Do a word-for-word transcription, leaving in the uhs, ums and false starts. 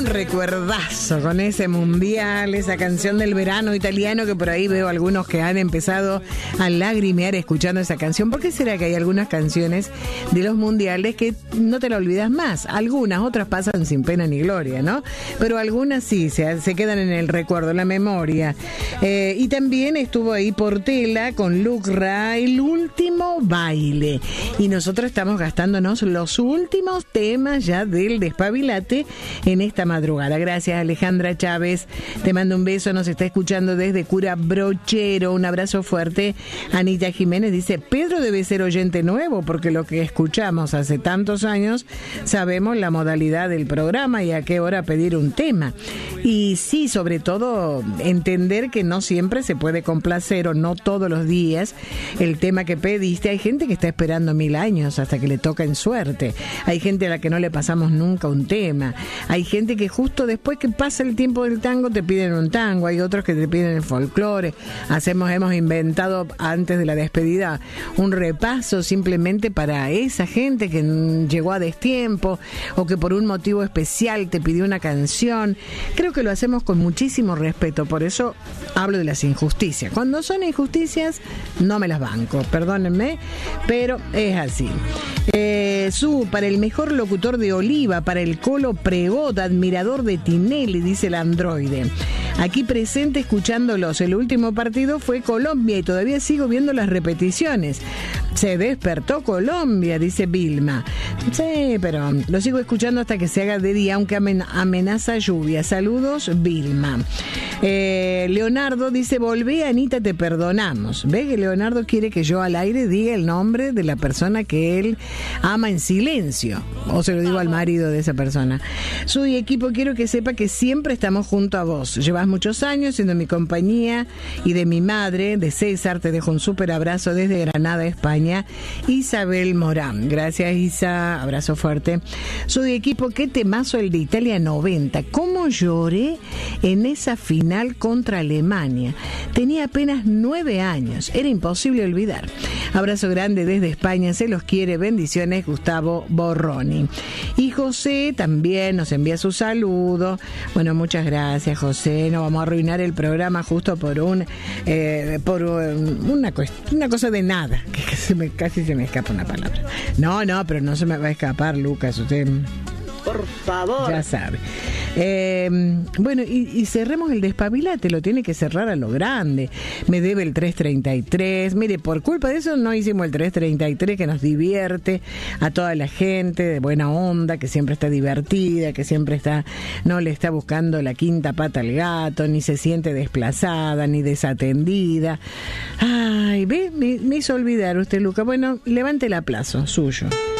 recuerdazo con ese mundial, esa canción del verano italiano, que por ahí veo algunos que han empezado a lagrimear escuchando esa canción. ¿Por qué será que hay algunas canciones de los mundiales que no te la olvidas más? Algunas, otras pasan sin pena ni gloria, ¿no? Pero algunas sí, se, se quedan en el recuerdo, en la memoria. Eh, y también estuvo ahí Portela con Lucra, El Último Baile. Y nosotros estamos gastándonos los últimos temas ya del Despabilate en esta madrugada. Gracias, Alejandra Chávez. Te mando un beso. Nos está escuchando desde Cura Brochero. Un abrazo fuerte. Anita Jiménez dice: Pedro debe ser oyente nuevo, porque lo que escuchamos hace tantos años sabemos la modalidad del programa y a qué hora pedir un tema. Y sí, sobre todo, entender que no siempre se puede complacer, o no todos los días, el tema que pediste. Hay gente que está esperando mil años hasta que le toca en suerte. Hay gente a la que no le pasamos nunca un tema. Hay gente que justo después que pasa el tiempo del tango te piden un tango. Hay otros que te piden el folclore. Hacemos, hemos inventado antes de la despedida un repaso simplemente para esa gente que llegó a destiempo o que por un motivo especial te pidió una canción. Creo que lo hacemos con muchísimo respeto. Por eso hablo de las injusticias. Cuando son injusticias no me las banco, perdónenme, pero es así. Eh, su, para el mejor locutor de Oliva, para el Colo Pregot, admirador de Tinelli, dice el androide. Aquí presente escuchándolos. El último partido fue Colombia y todavía sigo viendo las repeticiones. Se despertó Colombia, dice Vilma. Sí, pero lo sigo escuchando hasta que se haga de día, aunque amenaza lluvia. Saludos, Vilma. Eh, Leonardo dice: volvé, Anita, te perdonamos. Ve que Leonardo quiere que yo al aire diga el nombre de la persona que él ama en silencio. O se lo digo al marido de esa persona. Soy equipo, quiero que sepa que siempre estamos junto a vos. Llevas muchos años siendo mi compañía y de mi madre, de César. Te dejo un súper abrazo desde Granada, España. Isabel Morán. Gracias, Isa. Abrazo fuerte. Soy equipo, qué temazo el de Italia noventa. ¿Cómo lloré en esa final contra Alemania? Tenía apenas nueve años. Era imposible olvidar. Abrazo grande desde España. Se los quiere. Bendiciones, Gustavo Borroni. Y José también nos envía su saludo. Bueno, muchas gracias, José. No vamos a arruinar el programa justo por un eh, por un, una, una cosa de nada. Que se me, casi se me escapa una palabra. No, no, pero no se me va a escapar, Lucas. Usted... Por favor. Ya sabe. Eh, bueno, y, y cerremos el Despabilate, lo tiene que cerrar a lo grande. Me debe el tres treinta y tres. Mire, por culpa de eso no hicimos el tres treinta y tres, que nos divierte a toda la gente de buena onda, que siempre está divertida, que siempre está, no le está buscando la quinta pata al gato, ni se siente desplazada, ni desatendida. Ay, ve, me, me hizo olvidar usted, Luca. Bueno, levante el aplauso suyo.